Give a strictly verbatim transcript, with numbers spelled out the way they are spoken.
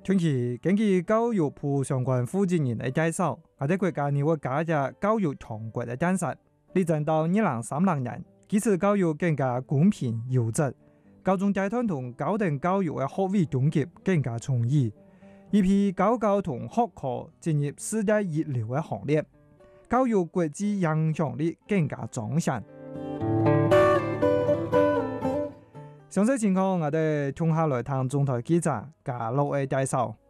近期根據教育部相關負責人嘅介紹，我哋國家呢會加入教育強國嘅建設，力爭到二零三零年，基礎教育更加公平優質，高中階段同高等教育嘅學位等級更加充裕，一批高教同學科進入世界一流嘅行列，教育國際影響力更加彰顯。詳細情況我哋聽下來聽中台記者嘉樂嘅介紹。